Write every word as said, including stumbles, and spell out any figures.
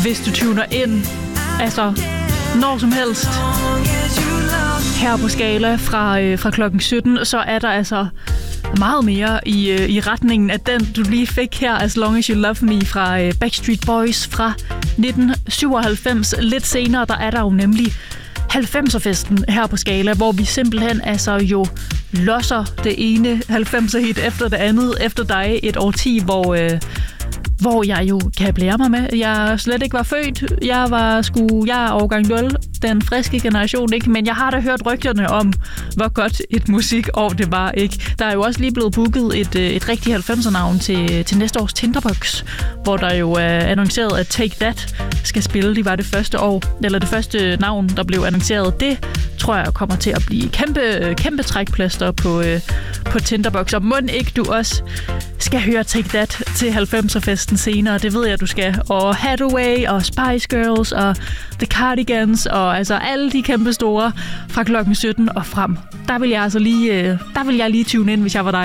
hvis du tuner ind, altså når som helst, her på Skala fra, øh, fra klokken sytten, så er der altså meget mere i, øh, i retningen af den, du lige fik her, As Long As You Love Me fra øh, Backstreet Boys fra nitten syvoghalvfems. Lidt senere, der er der jo nemlig halvfemser-festen her på Skala, hvor vi simpelthen altså jo losser det ene halvfemser-hit efter det andet, efter dig et årti, hvor... Øh, hvor jeg jo kan blære mig med. Jeg slet ikke var født. Jeg var sgu, jeg er årgang nul, den friske generation, ikke? Men jeg har da hørt rygterne om, hvor godt et musikår det var, ikke? Der er jo også lige blevet booket et, et rigtigt halvfemser-navn til, til næste års Tinderbox, hvor der jo er annonceret, at Take That skal spille. Det var det første år, eller det første navn, der blev annonceret. Det tror jeg kommer til at blive kæmpe, kæmpe trækplaster på, på Tinderbox. Og mon ikke du også skal høre Take That til halvfemser-festen senere, det ved jeg, du skal. Og Hathaway og Spice Girls og The Cardigans og altså alle de kæmpe store fra klokken sytten og frem. Der vil jeg altså lige, der vil jeg lige tune ind, hvis jeg var dig.